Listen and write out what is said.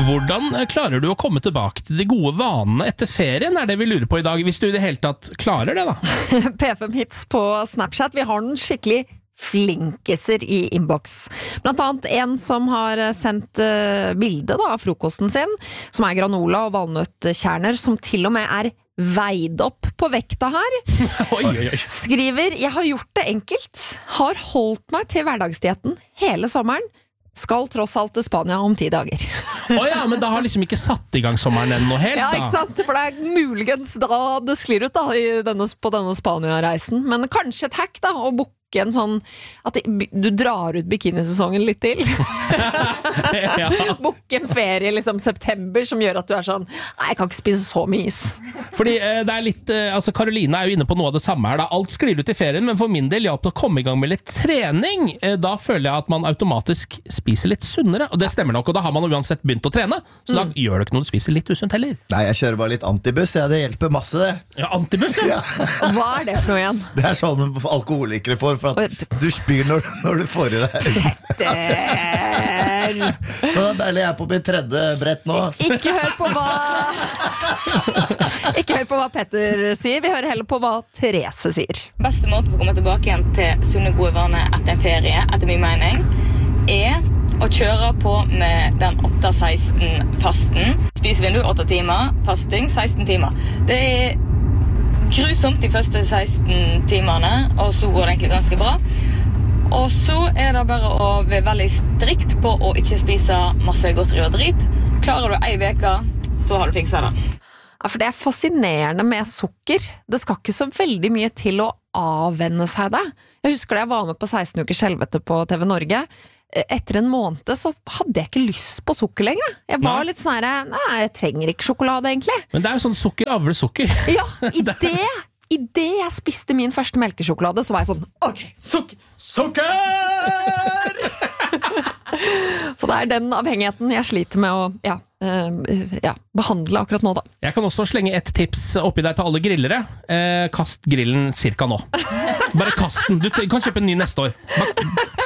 Hvordan klarer du å komme tilbake til de gode vanene etter ferien, det vi lurer på I dag, hvis du I det hele tatt klarer det da? P5 Hits på Snapchat, vi har noen skikkelig flinkiser I inbox. Blant annet en som har sendt bilde av frokosten sin, som granola og valnøttkjerner, som til og med veid opp på vekta her. Skriver, jeg har gjort det enkelt, har holdt meg til hverdagsdietten hele sommeren, skal tross alt til Spania om 10 dager. Ja, men da har liksom ikke satt I gang sommeren ennå helt da. Ja, ikke sant? For det muligens da det sklir ut da, på denne Spania-reisen. Men kanskje et hack da, å booke en sånn, at du drar ut bikinisesongen litt til. Booke en ferie liksom september, som gjør at du sånn, nei, jeg kan ikke spise så mye is. Fordi det litt, altså Karoline jo inne på noe av det samme her da. Alt sklir ut I ferien, men for min del hjalp det å komme I gang med litt trening. Da føler jeg at man automatisk spiser litt sunnere, og det stemmer nok, og da har man uansett begynt å trene, så da gjør det ikke noe du spiser litt usunt heller. Nei, jeg kjører bare litt antibuss, det hjelper masse det. Ja, antibuss, ja. Hva det for noe igjen? Det sånn alkoholikere får, for at du spyr når du får I deg. Så det deilig, jeg på min 3. brett nå. Ikke hør på hva Petter sier, vi hører heller på hva Therese sier. Beste måte for å komme tilbake igjen til sunne gode vaner etter en ferie, etter min mening, å kjøre på med den 8-16-fasten. Spisevindu 8 timer, fasting 16 timer. Det grusomt de første 16 timene, og så går det egentlig ganske bra. Og så det bare å være veldig strikt på å ikke spise masse godteri og drit. Klarer du 1 veke, så har du fikset det. Ja, for det fascinerende med sukker. Det skal ikke så veldig mye til å avvenne seg det. Jeg husker da jeg var med på 16 ukers helvete på TV Norge. Etter en måned så hadde jeg ikke lyst på sukker lenger. Jeg var litt sånn her, nei, jeg trenger ikke sjokolade egentlig. Men det jo sånn sukker avler sukker. Ja, I det jeg spiste min første melkesjokolade, så var jeg sånn, ok, sukker! Så det den avhengigheten jeg sliter med å behandle akkurat nå da. Jeg kan også slenge et tips oppi deg til alle grillere. Kast grillen cirka nå. Bare kast den. Du kan kjøpe en ny neste år.